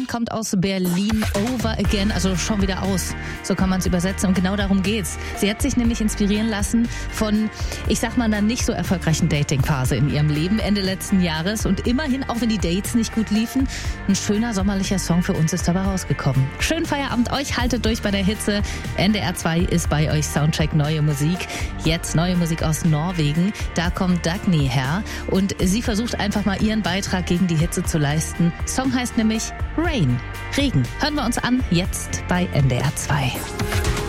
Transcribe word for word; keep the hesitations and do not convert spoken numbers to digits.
Rain kommt aus Berlin, Over Again, also schon wieder aus. So kann man es übersetzen und genau darum geht's. Sie hat sich nämlich inspirieren lassen von, ich sag mal, einer nicht so erfolgreichen Dating-Phase in ihrem Leben Ende letzten Jahres und immerhin, auch wenn die Dates nicht gut liefen, ein schöner sommerlicher Song für uns ist dabei rausgekommen. Schönen Feierabend euch, haltet durch bei der Hitze. N D R zwei ist bei euch Soundcheck Neue Musik. Jetzt neue Musik aus Norwegen. Da kommt Dagny her und sie versucht einfach mal ihren Beitrag gegen die Hitze zu leisten. Song heißt nämlich Rain, Regen. Hören wir uns an, jetzt bei N D R zwei.